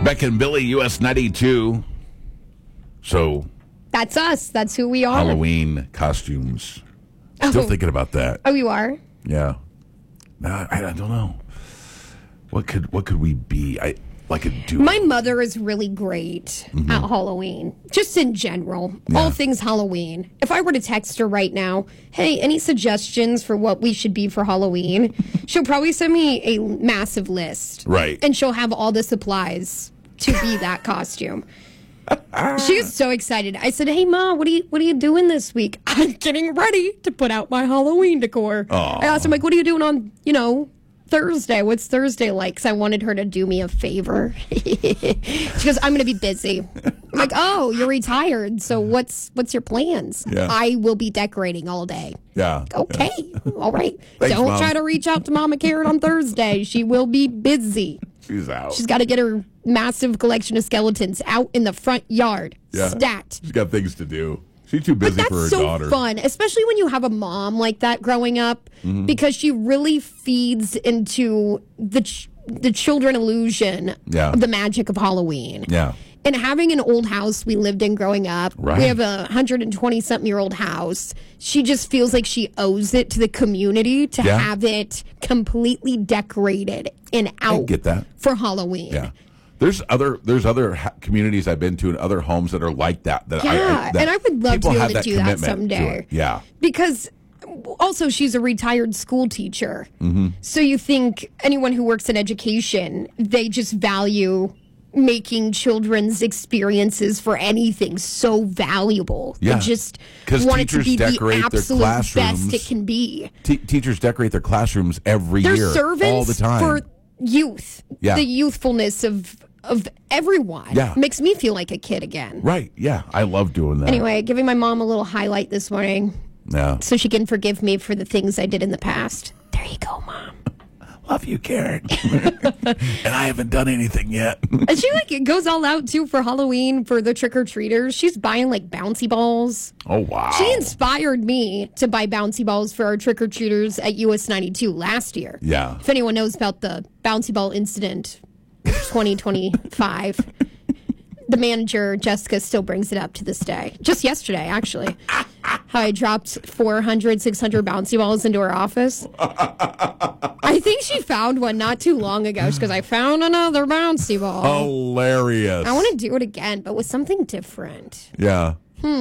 Beck and Billy, US 92. So That's us. That's who we are. Halloween costumes. Still thinking about that. Oh, you are? Yeah. No, I don't know. What could we be? My mother is really great at Halloween, just in general. Yeah. All things Halloween. If I were to text her right now, hey, any suggestions for what we should be for Halloween? She'll probably send me a massive list. Right. And she'll have all the supplies to be that costume. She is so excited. I said, "Hey, Ma, what are you doing this week?" I'm getting ready to put out my Halloween decor. Aww. I asked him, "What are you doing on, Thursday? What's Thursday like?" Because I wanted her to do me a favor. She goes, "I'm going to be busy." I'm like, "Oh, you're retired. So what's your plans?" Yeah. "I will be decorating all day." Yeah. Okay. All right. Thanks, Don't Mom. try to reach out to Mama Karen on Thursday. She will be busy. She's out. She's got to get her massive collection of skeletons out in the front yard. Yeah. Stacked. She's got things to do. She's too busy But for her that's so daughter. fun, especially when you have a mom like that growing up, because she really feeds into the children illusion Yeah. of the magic of Halloween. Yeah. And having an old house we lived in growing up, Right. we have a 120-something-year-old house. She just feels like she owes it to the community to Yeah. have it completely decorated and out get that. for Halloween. Yeah. There's other communities I've been to and other homes that are like that. Yeah, and I would love to people be able have to that do that commitment to someday. it. Yeah. Because also she's a retired school teacher. Mm-hmm. So you think anyone who works in education, they just value making children's experiences for anything so valuable. Yeah. They just 'Cause want it to teachers be the decorate their absolute classrooms. best it can be. Teachers decorate their classrooms every They're year, servants all the time. for youth. Yeah. The youthfulness of everyone. Yeah. Makes me feel like a kid again. Right? Yeah, I love doing that. Anyway, giving my mom a little highlight this morning Yeah. so she can forgive me for the things I did in the past. There you go, Mom. Love you, Karen. And I haven't done anything yet. And she goes all out too for Halloween for the trick-or-treaters. She's buying bouncy balls. Oh wow. She inspired me to buy bouncy balls for our trick-or-treaters at US 92 last year. Yeah. If anyone knows about the bouncy ball incident 2025, the manager, Jessica, still brings it up to this day. Just yesterday, actually. How I dropped 400, 600 bouncy balls into her office. I think she found one not too long ago. She goes, "I found another bouncy ball." Hilarious. I want to do it again, but with something different. Yeah.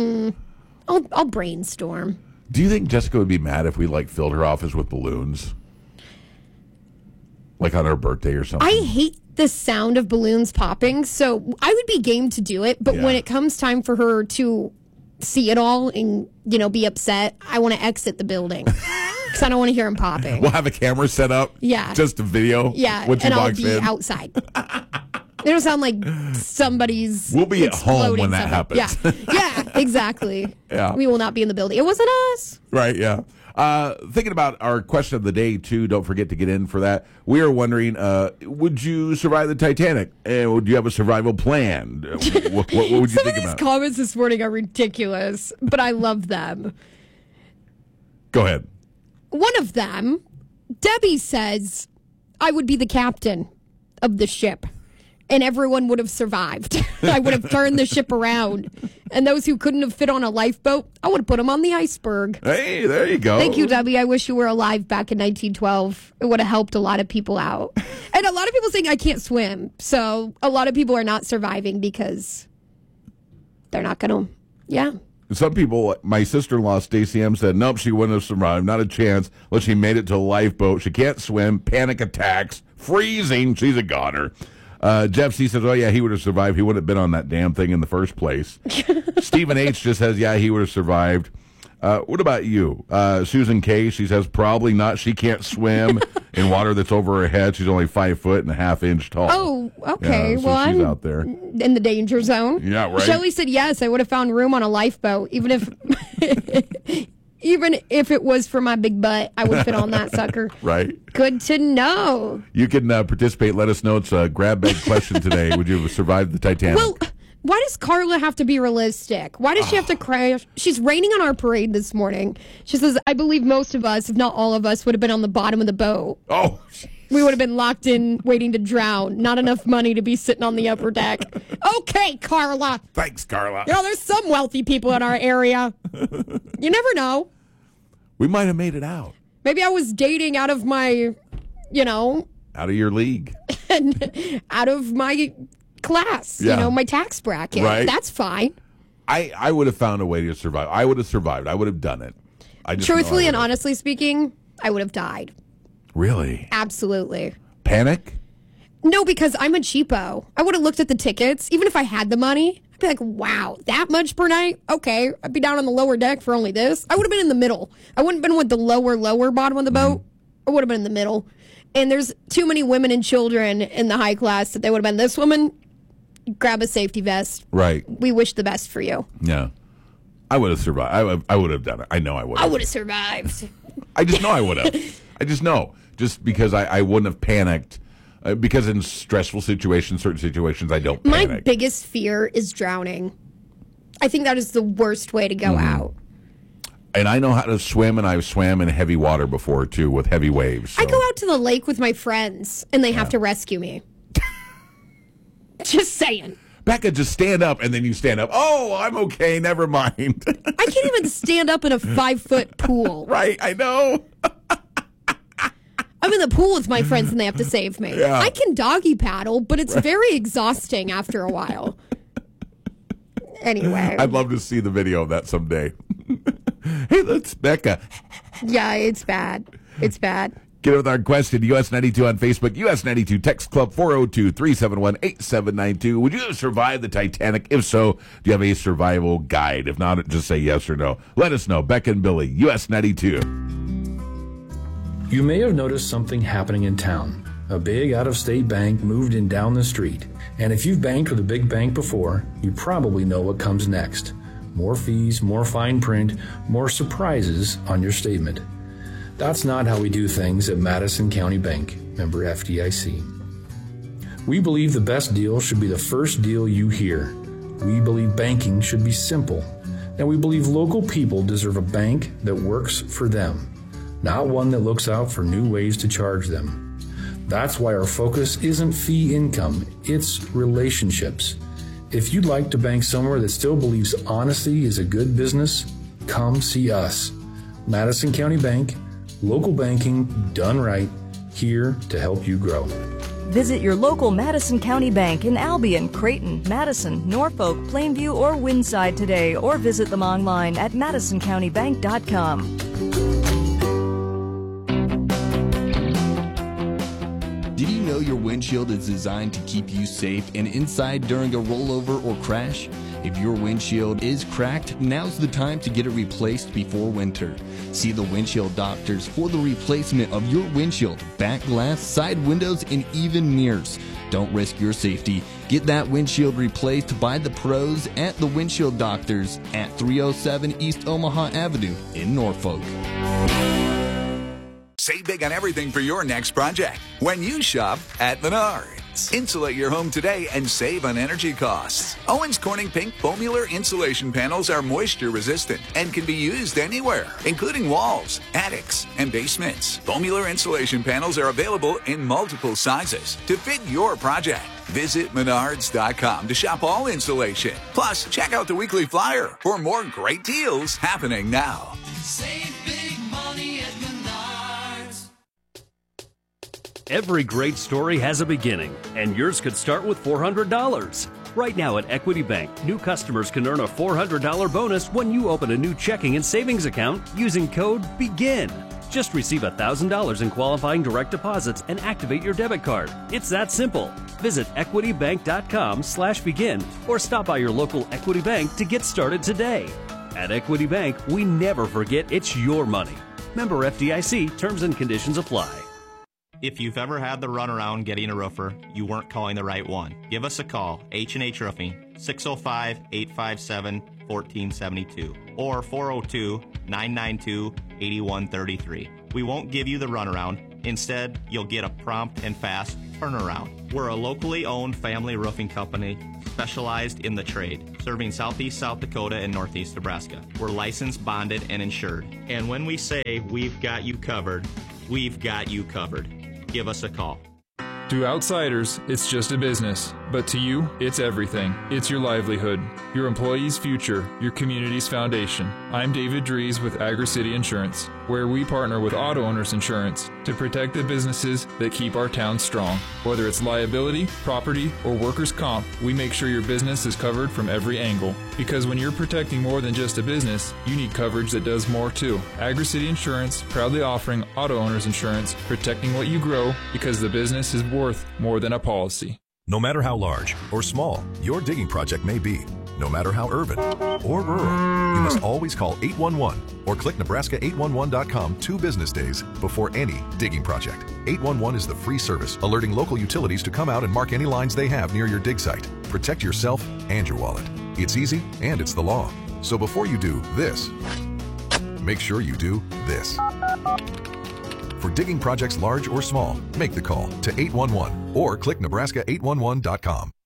I'll brainstorm. Do you think Jessica would be mad if we filled her office with balloons? Like on her birthday or something? I hate the sound of balloons popping, so I would be game to do it. But Yeah. when it comes time for her to see it all and, be upset, I want to exit the building because I don't want to hear them popping. We'll have a camera set up. Yeah. Just a video. Yeah, When she and I'll walks be in. outside. It'll sound like somebody's. We'll be at home exploding when that something. happens. Yeah, exactly. Yeah. We will not be in the building. It wasn't us. Right, yeah. Thinking about our question of the day, too, don't forget to get in for that. We are wondering, would you survive the Titanic? And do you have a survival plan? What would you Some think of these about? comments this morning are ridiculous, but I love them. Go ahead. One of them, Debbie says, "I would be the captain of the ship, and everyone would have survived. I would have turned the ship around, and those who couldn't have fit on a lifeboat, I would have put them on the iceberg." Hey, there you go. Thank you, Debbie. I wish you were alive back in 1912. It would have helped a lot of people out. And a lot of people saying I can't swim. So a lot of people are not surviving because they're not going to, yeah. Some people, my sister-in-law, Stacey M., said, nope, she wouldn't have survived. Not a chance. Unless she made it to a lifeboat. She can't swim. Panic attacks. Freezing. She's a goner. Jeff C. says, oh, yeah, he would have survived. He wouldn't have been on that damn thing in the first place. Stephen H. just says, yeah, he would have survived. What about you? Susan K., she says, probably not. She can't swim in water that's over her head. She's only 5'1.5 inches tall. Oh, okay. Yeah, so Well, she's I'm out there. in the danger zone. Yeah, right. Shelley said, yes, I would have found room on a lifeboat, even if... Even if it was for my big butt, I would fit on that sucker. Right. Good to know. You can participate. Let us know. It's a grab bag question today. Would you have survived the Titanic? Well, why does Carla have to be realistic? Why does she have to crash? She's raining on our parade this morning. She says, I believe most of us, if not all of us, would have been on the bottom of the boat. oh, We would have been locked in waiting to drown. Not enough money to be sitting on the upper deck. Okay, Carla. Thanks, Carla. There's some wealthy people in our area. You never know. We might have made it out. Maybe I was dating out of my, out of your league. out of my class, my tax bracket. Right. That's fine. I would have found a way to survive. I would have survived. I would have done it. Truthfully and honestly speaking, I would have died. Really? Absolutely. Panic? No, because I'm a cheapo. I would have looked at the tickets. Even if I had the money, I'd be like, wow, that much per night? Okay, I'd be down on the lower deck for only this. I would have been in the middle. I wouldn't have been with the lower bottom of the boat. I would have been in the middle. And there's too many women and children in the high class that they would have been, this woman, grab a safety vest. Right. We wish the best for you. Yeah. I would have survived. I would have done it. I know I would have. I would have survived. I just know I would have. I just know. Just because I wouldn't have panicked. Because in stressful situations, certain situations, I don't panic. My biggest fear is drowning. I think that is the worst way to go out. And I know how to swim, and I've swam in heavy water before, too, with heavy waves. So. I go out to the lake with my friends, and they have to rescue me. Just saying. Becca, just stand up, and then you stand up. Oh, I'm okay. Never mind. I can't even stand up in a 5-foot pool. Right, I know. I'm in the pool with my friends, and they have to save me. Yeah. I can doggy paddle, but it's very exhausting after a while. Anyway. I'd love to see the video of that someday. Hey, that's Becca. Yeah, it's bad. It's bad. Get with our question, US92 on Facebook, US92 Text Club 402-371-8792. Would you have survived the Titanic? If so, do you have a survival guide? If not, just say yes or no. Let us know. Becca and Billy, US92. You may have noticed something happening in town. A big out-of-state bank moved in down the street. And if you've banked with a big bank before, you probably know what comes next. More fees, more fine print, more surprises on your statement. That's not how we do things at Madison County Bank, member FDIC. We believe the best deal should be the first deal you hear. We believe banking should be simple. And we believe local people deserve a bank that works for them, not one that looks out for new ways to charge them. That's why our focus isn't fee income, it's relationships. If you'd like to bank somewhere that still believes honesty is a good business, come see us. Madison County Bank, local banking done right, here to help you grow. Visit your local Madison County Bank in Albion, Creighton, Madison, Norfolk, Plainview, or Windside today, or visit them online at madisoncountybank.com. Did you know your windshield is designed to keep you safe and inside during a rollover or crash? If your windshield is cracked, now's the time to get it replaced before winter. See the windshield doctors for the replacement of your windshield, back glass, side windows, and even mirrors. Don't risk your safety. Get that windshield replaced by the pros at the Windshield Doctors at 307 East Omaha Avenue in Norfolk. Save big on everything for your next project when you shop at Menards. Insulate your home today and save on energy costs. Owens Corning Pink Foamular insulation panels are moisture resistant and can be used anywhere, including walls, attics, and basements. Foamular insulation panels are available in multiple sizes to fit your project. Visit Menards.com to shop all insulation. Plus, check out the weekly flyer for more great deals happening now. Save big money at Menards. Every great story has a beginning, and yours could start with $400. Right now at Equity Bank, new customers can earn a $400 bonus when you open a new checking and savings account using code BEGIN. Just receive $1,000 in qualifying direct deposits and activate your debit card. It's that simple. Visit equitybank.com/begin or stop by your local Equity Bank to get started today. At Equity Bank, we never forget it's your money. Member FDIC, terms and conditions apply. If you've ever had the runaround getting a roofer, you weren't calling the right one. Give us a call, H&H Roofing, 605-857-1472 or 402-992-8133. We won't give you the runaround. Instead, you'll get a prompt and fast turnaround. We're a locally owned family roofing company specialized in the trade, serving southeast South Dakota and northeast Nebraska. We're licensed, bonded, and insured. And when we say we've got you covered, we've got you covered. give us a call. To outsiders, it's just a business, but to you, it's everything. It's your livelihood, your employees' future, your community's foundation. I'm David Dries with Agri-City Insurance, where we partner with auto owners insurance to protect the businesses that keep our town strong. Whether it's liability, property, or workers' comp, we make sure your business is covered from every angle. Because when you're protecting more than just a business, you need coverage that does more too. Agri-City Insurance, proudly offering auto owners insurance, protecting what you grow because the business is worth more than a policy. No matter how large or small your digging project may be, no matter how urban or rural, you must always call 811 or click Nebraska811.com 2 business days before any digging project. 811 is the free service alerting local utilities to come out and mark any lines they have near your dig site. Protect yourself and your wallet. It's easy and it's the law. So before you do this, make sure you do this. For digging projects large or small, make the call to 811 or click Nebraska811.com.